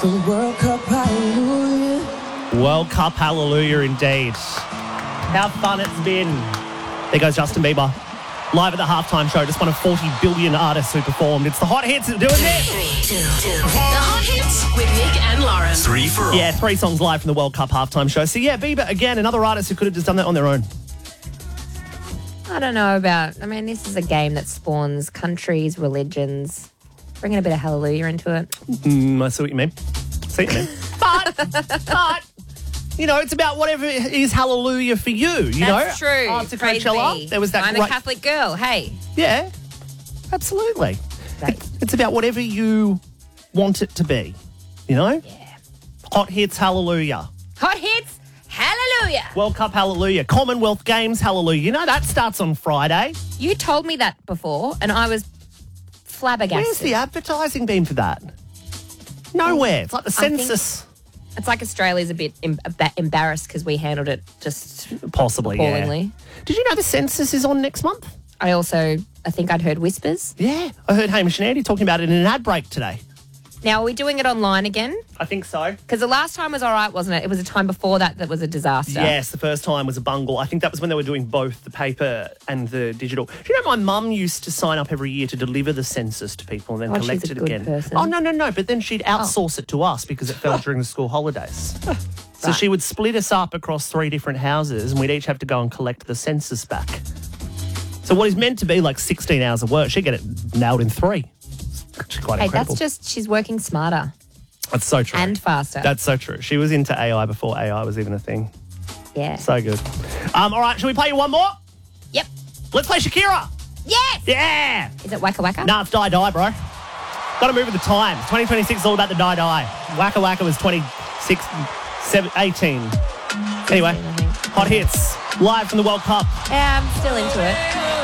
So World Cup hallelujah. World Cup hallelujah indeed. How fun it's been. There goes Justin Bieber. Live at the halftime show, just one of 40 billion artists who performed. It's the Hot Hits that are doing this. 3, 2, 2. The Hot Hits with Nick and Lauren. 3 for all. Yeah, 3 songs live from the World Cup halftime show. So yeah, Bieber, again, another artist who could have just done that on their own. I don't know about, this is a game that spawns countries, religions, bringing a bit of hallelujah into it. I see what you mean. But, it's about whatever is hallelujah for you, That's know? true. After Praise Coachella, be. there was that I'm a Catholic girl, hey. Yeah, absolutely. Right. It's about whatever you want it to be, Yeah. Hot Hits, hallelujah. Hot Hits, hallelujah. World Cup, hallelujah. Commonwealth Games, hallelujah. That starts on Friday. You told me that before, and I was flabbergasted. Where's the advertising been for that? Nowhere. It's like the census. It's like Australia's a bit embarrassed because we handled it just Possibly, appallingly. yeah. Did you know the census is on next month? I think I'd heard whispers. Yeah. I heard Hamish and Andy talking about it in an ad break today. Now, are we doing it online again? I think so. Because the last time was all right, wasn't it? It was a time before that was a disaster. Yes, the first time was a bungle. I think that was when they were doing both the paper and the digital. Do you know my mum used to sign up every year to deliver the census to people and then collect she's a it good again? person. Oh, no. But then she'd outsource it to us because it fell during the school holidays. So Right. she would split us up across 3 different houses and we'd each have to go and collect the census back. So what is meant to be like 16 hours of work, she'd get it nailed in 3. It's actually quite incredible. She's working smarter That's so true. and faster. That's so true. She was into AI before AI was even a thing. yeah. So good. All right, shall we play you one more? Yep. Let's play Shakira. Yes! Yeah. Is it Waka Waka? Nah, it's Die Die, bro. Got to move with the times. 2026 is all about the Die Die. Waka Waka was 26, 18. Anyway, Hot Hits, live from the World Cup. Yeah, I'm still into it.